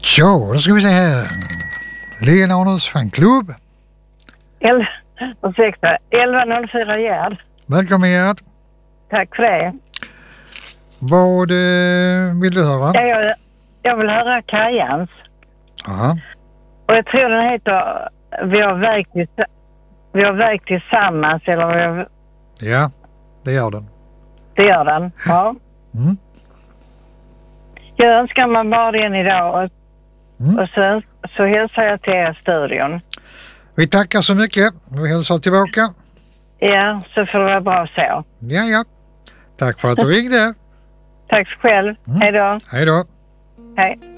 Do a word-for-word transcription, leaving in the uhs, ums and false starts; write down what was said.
Ja, då ska vi se här. Lena Arnolds fanklubb. El- ursäkta, elva noll fyra Gerd. Välkommen Gerd. Tack för det. Vad eh, vill du höra? Ja, jag, jag vill höra Kajans. Aha. Och jag tror den heter Vi har vägt, tills- vi har vägt tillsammans. Eller vi har, Ja, det gör den. det gör den. Ja. Mm. Jag önskar man bara den idag. Och, Mm. och så, så hälsar jag till er studion. Vi tackar så mycket. Vi hälsar tillbaka. Ja, så får det vara bra så. Ja, ja. Tack för att du ringde. Tack själv. Mm. Hej då. Hej då. Hej.